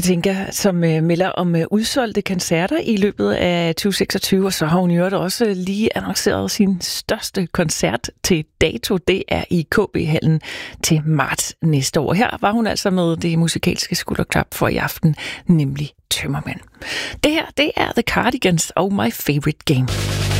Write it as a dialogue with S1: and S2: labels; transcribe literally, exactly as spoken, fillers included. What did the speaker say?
S1: Katinka, som øh, melder om øh, udsolgte koncerter i løbet af tyve seksogtyve, og så har hun jo også lige annonceret sin største koncert til dato. Det er i K B-hallen til marts næste år. Her var hun altså med det musikalske skulderklap for i aften, nemlig Tømmermænd. Det her, det er The Cardigans og My Favorite Game.